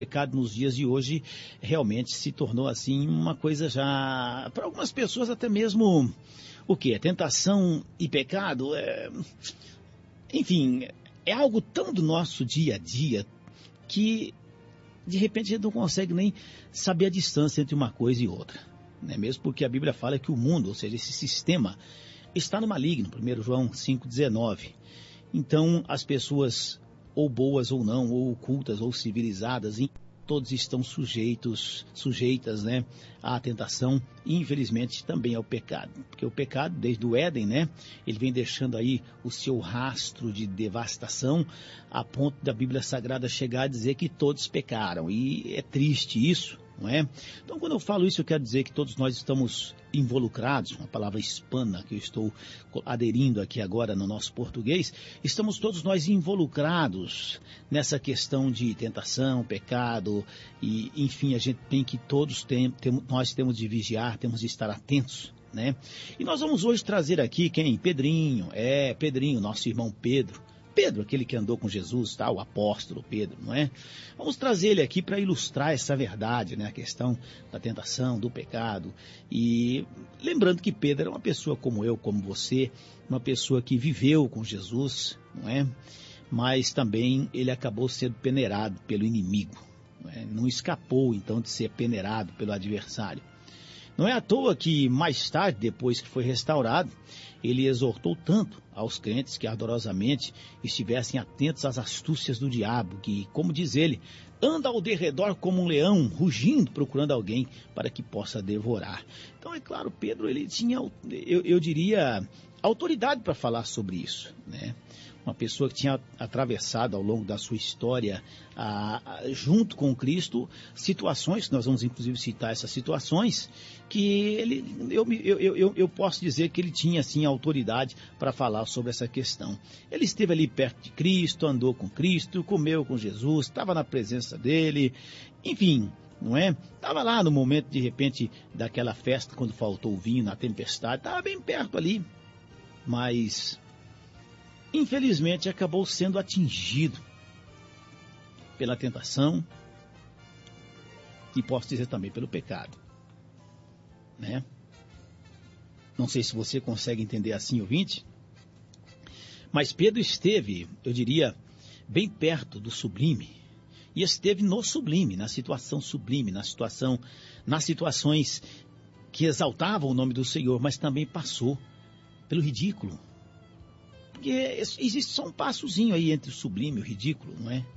pecado nos dias de hoje realmente se tornou assim uma coisa já, para algumas pessoas até mesmo, o quê? Tentação e pecado, enfim, é algo tão do nosso dia a dia que de repente a gente não consegue nem saber a distância entre uma coisa e outra, né? Mesmo porque a Bíblia fala que o mundo, ou seja, esse sistema, está no maligno, 1 João 5,19. Então as pessoas, ou boas ou não, ou cultas ou civilizadas, todos estão sujeitas, né, à tentação e infelizmente também ao pecado. Porque o pecado, desde o Éden, né, ele vem deixando aí o seu rastro de devastação, a ponto da Bíblia Sagrada chegar a dizer que todos pecaram. E é triste isso, não é? Então, quando eu falo isso, eu quero dizer que todos nós estamos involucrados, uma palavra hispana que eu estou aderindo aqui agora no nosso português, estamos todos nós involucrados nessa questão de tentação, pecado, e enfim, a gente tem que nós temos de vigiar, temos de estar atentos, né? E nós vamos hoje trazer aqui quem? Pedrinho, nosso irmão Pedro. Pedro, aquele que andou com Jesus, tá? O apóstolo Pedro, não é? Vamos trazer ele aqui para ilustrar essa verdade, né? A questão da tentação, do pecado. E lembrando que Pedro era uma pessoa como eu, como você, uma pessoa que viveu com Jesus, não é? Mas também ele acabou sendo peneirado pelo inimigo, não é? Não escapou, então, de ser peneirado pelo adversário. Não é à toa que, mais tarde, depois que foi restaurado, ele exortou tanto aos crentes que ardorosamente estivessem atentos às astúcias do diabo, que, como diz ele, anda ao derredor como um leão, rugindo, procurando alguém para que possa devorar. Então, é claro, Pedro, ele tinha, eu diria, autoridade para falar sobre isso, né? Uma pessoa que tinha atravessado ao longo da sua história, junto com Cristo, situações, que nós vamos inclusive citar essas situações, que eu posso dizer que ele tinha assim autoridade para falar sobre essa questão. Ele esteve ali perto de Cristo, andou com Cristo, comeu com Jesus, estava na presença dele, enfim, não é? Estava lá no momento, de repente, daquela festa, quando faltou o vinho, na tempestade, estava bem perto ali, mas infelizmente acabou sendo atingido pela tentação e posso dizer também pelo pecado, né? Não sei se você consegue entender assim, ouvinte, mas Pedro esteve, eu diria, bem perto do sublime, e esteve no sublime, na situação sublime, nas situações que exaltavam o nome do Senhor, mas também passou pelo ridículo. Porque existe só um passozinho aí entre o sublime e o ridículo, não é?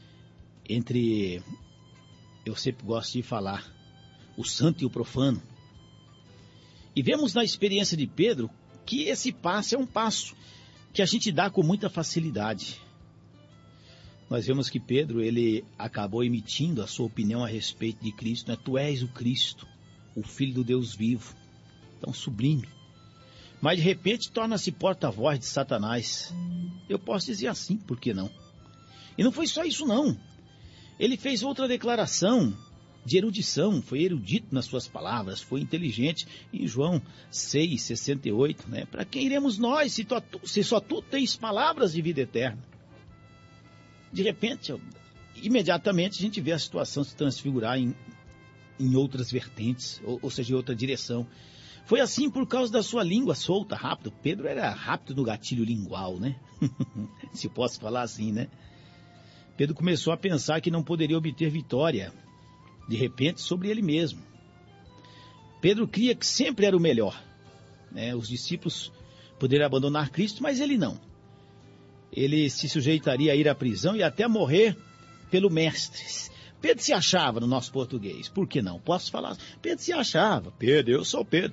Eu sempre gosto de falar, o santo e o profano. E vemos na experiência de Pedro que esse passo é um passo que a gente dá com muita facilidade. Nós vemos que Pedro, ele acabou emitindo a sua opinião a respeito de Cristo, né? Tu és o Cristo, o Filho do Deus vivo. Então, sublime. Mas de repente torna-se porta-voz de Satanás. Eu posso dizer assim, por que não? E não foi só isso não. Ele fez outra declaração de erudição, foi erudito nas suas palavras, foi inteligente. Em João 6,68, né? Para quem iremos nós, se só tu tens palavras de vida eterna? De repente, imediatamente a gente vê a situação se transfigurar em outras vertentes, ou seja, em outra direção. Foi assim por causa da sua língua solta, rápido. Pedro era rápido no gatilho lingual, né? Se posso falar assim, né? Pedro começou a pensar que não poderia obter vitória, de repente, sobre ele mesmo. Pedro cria que sempre era o melhor, né? Os discípulos poderiam abandonar Cristo, mas ele não. Ele se sujeitaria a ir à prisão e até morrer pelo mestre. Pedro se achava no nosso português, por que não? Posso falar? Pedro se achava. Pedro, eu sou Pedro.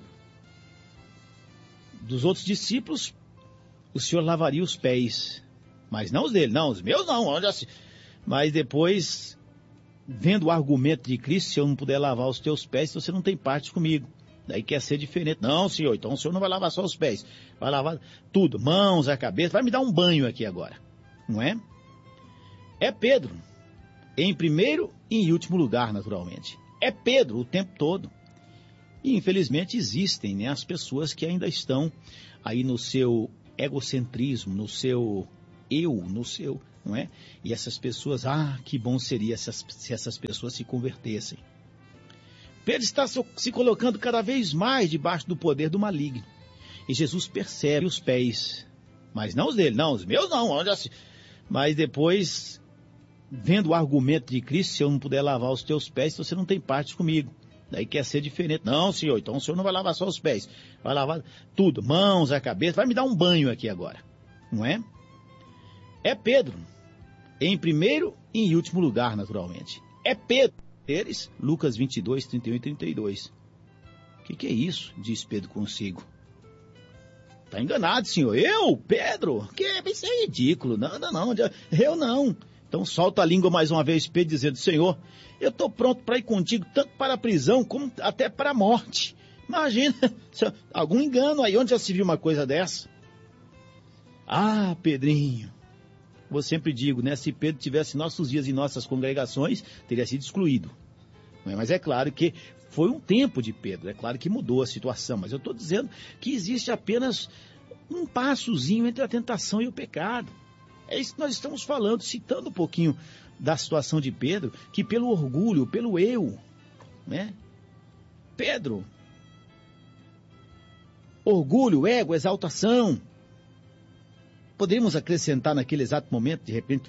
Dos outros discípulos, o Senhor lavaria os pés, mas não os dele, não, os meus não. Mas depois, vendo o argumento de Cristo, se eu não puder lavar os teus pés, você não tem parte comigo. Daí quer ser diferente. Não, Senhor, então o Senhor não vai lavar só os pés, vai lavar tudo, mãos, a cabeça, vai me dar um banho aqui agora, não é? É Pedro, em primeiro e em último lugar, naturalmente. É Pedro o tempo todo. E infelizmente existem, né, as pessoas que ainda estão aí no seu egocentrismo, no seu eu, não é? E essas pessoas, que bom seria se essas pessoas se convertessem. Pedro está se colocando cada vez mais debaixo do poder do maligno. E Jesus percebe os pés, mas não os dele, não, os meus não. Mas depois, vendo o argumento de Cristo, se eu não puder lavar os teus pés, você não tem parte comigo. Daí quer ser diferente. Não, senhor, então o senhor não vai lavar só os pés, vai lavar tudo, mãos, a cabeça, vai me dar um banho aqui agora, não é? É Pedro, em primeiro e em último lugar, naturalmente. É Pedro. Eles, Lucas 22, 31 e 32. O que é isso? Diz Pedro consigo. Está enganado, senhor. Eu, Pedro? Isso é ridículo. Não, eu não. Então solta a língua mais uma vez, Pedro, dizendo, Senhor, eu estou pronto para ir contigo, tanto para a prisão, como até para a morte. Imagina, algum engano aí, onde já se viu uma coisa dessa? Pedrinho, eu sempre digo, né, se Pedro tivesse nossos dias em nossas congregações, teria sido excluído. Mas é claro que foi um tempo de Pedro, é claro que mudou a situação, mas eu estou dizendo que existe apenas um passozinho entre a tentação e o pecado. É isso que nós estamos falando, citando um pouquinho da situação de Pedro, que pelo orgulho, pelo eu, né? Pedro, orgulho, ego, exaltação. Poderíamos acrescentar naquele exato momento, de repente,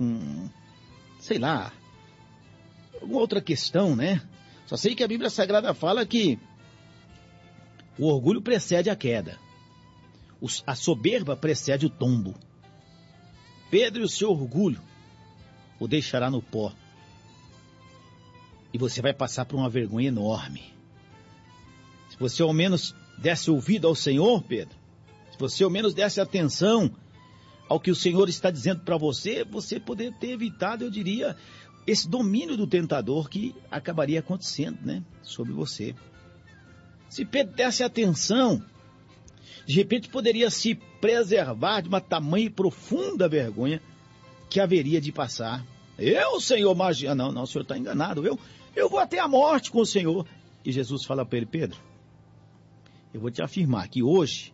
alguma outra questão, né? Só sei que a Bíblia Sagrada fala que o orgulho precede a queda. A soberba precede o tombo. Pedro e o seu orgulho o deixará no pó. E você vai passar por uma vergonha enorme. Se você ao menos desse ouvido ao Senhor, Pedro, se você ao menos desse atenção ao que o Senhor está dizendo para você, você poderia ter evitado, eu diria, esse domínio do tentador que acabaria acontecendo, né, sobre você. Se Pedro desse atenção, de repente poderia se preservar de uma tamanha e profunda vergonha que haveria de passar. Eu, Senhor, magia. Não, o Senhor está enganado. Eu vou até a morte com o Senhor. E Jesus fala para ele, Pedro, eu vou te afirmar que hoje,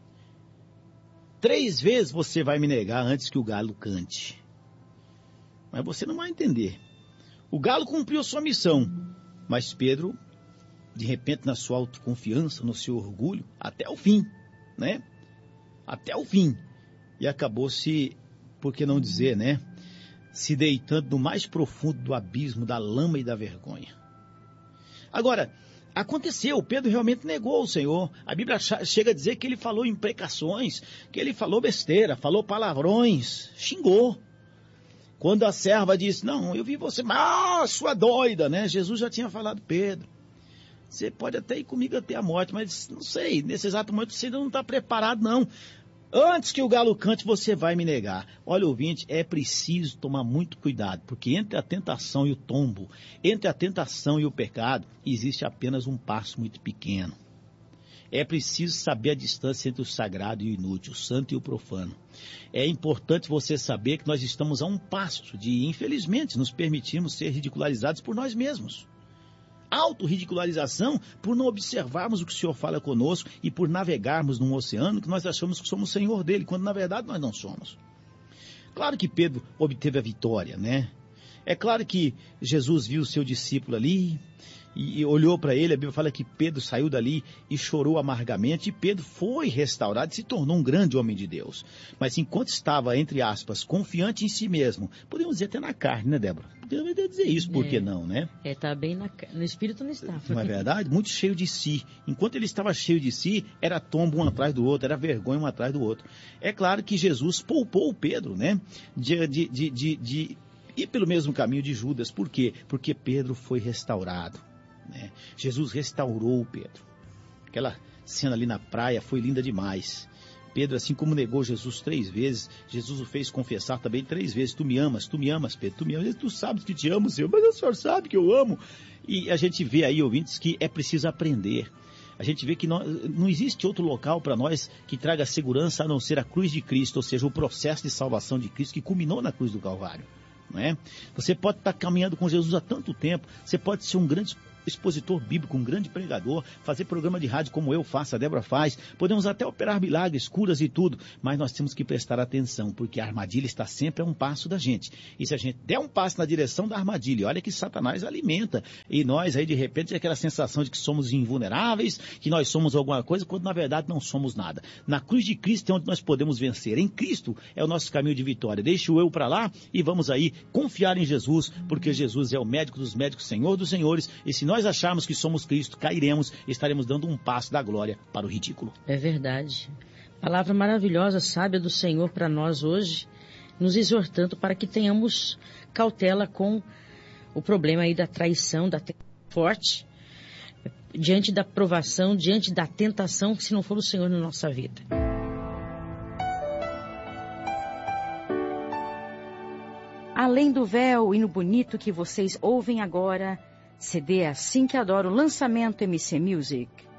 3 vezes você vai me negar antes que o galo cante. Mas você não vai entender. O galo cumpriu sua missão, mas Pedro, de repente, na sua autoconfiança, no seu orgulho, até o fim, né? Até o fim. E acabou se, por que não dizer, né? Se deitando no mais profundo do abismo da lama e da vergonha. Agora, aconteceu, Pedro realmente negou o Senhor. A Bíblia chega a dizer que ele falou imprecações, que ele falou besteira, falou palavrões, xingou. Quando a serva disse, não, eu vi você, sua doida, né? Jesus já tinha falado, Pedro, você pode até ir comigo até a morte, mas não sei, nesse exato momento você ainda não está preparado, não. Antes que o galo cante, você vai me negar. Olha, ouvinte, é preciso tomar muito cuidado, porque entre a tentação e o tombo, entre a tentação e o pecado, existe apenas um passo muito pequeno. É preciso saber a distância entre o sagrado e o inútil, o santo e o profano. É importante você saber que nós estamos a um passo de, infelizmente, nos permitirmos ser ridicularizados por nós mesmos. Autorridicularização por não observarmos o que o Senhor fala conosco e por navegarmos num oceano que nós achamos que somos Senhor dele, quando na verdade nós não somos. Claro que Pedro obteve a vitória, né? É claro que Jesus viu o seu discípulo ali e olhou para ele, a Bíblia fala que Pedro saiu dali e chorou amargamente, e Pedro foi restaurado e se tornou um grande homem de Deus. Mas enquanto estava, entre aspas, confiante em si mesmo, podemos dizer até na carne, né, Débora? Podemos dizer isso, por que não, né? Tá bem no espírito não está. Não é verdade? Muito cheio de si. Enquanto ele estava cheio de si, era tombo um atrás do outro, era vergonha um atrás do outro. É claro que Jesus poupou o Pedro, né? De ir pelo mesmo caminho de Judas. Por quê? Porque Pedro foi restaurado. Né? Jesus restaurou Pedro. Aquela cena ali na praia foi linda demais. Pedro, assim como negou Jesus 3 vezes, Jesus o fez confessar também 3 vezes. Tu me amas, Pedro, tu me amas. Tu sabes que te amo, Senhor, mas o Senhor sabe que eu amo. E a gente vê aí, ouvintes, que é preciso aprender. A gente vê que não existe outro local para nós que traga segurança a não ser a cruz de Cristo, ou seja, o processo de salvação de Cristo que culminou na cruz do Calvário. Não é? Você pode estar caminhando com Jesus há tanto tempo, você pode ser um grande expositor bíblico, um grande pregador, fazer programa de rádio como eu faço, a Débora faz, podemos até operar milagres, curas e tudo, mas nós temos que prestar atenção, porque a armadilha está sempre a um passo da gente. E se a gente der um passo na direção da armadilha, olha que Satanás alimenta, e nós aí de repente aquela sensação de que somos invulneráveis, que nós somos alguma coisa, quando na verdade não somos nada. Na cruz de Cristo é onde nós podemos vencer. Em Cristo é o nosso caminho de vitória. Deixe o eu para lá e vamos aí confiar em Jesus, porque Jesus é o médico dos médicos, Senhor dos senhores, e se nós acharmos que somos Cristo, cairemos, estaremos dando um passo da glória para o ridículo. É verdade. Palavra maravilhosa, sábia do Senhor para nós hoje, nos exortando para que tenhamos cautela com o problema aí da traição, da forte, diante da provação, diante da tentação, que se não for o Senhor na nossa vida. Além do véu, o hino bonito que vocês ouvem agora, CD Assim Que Adoro, lançamento MC Music.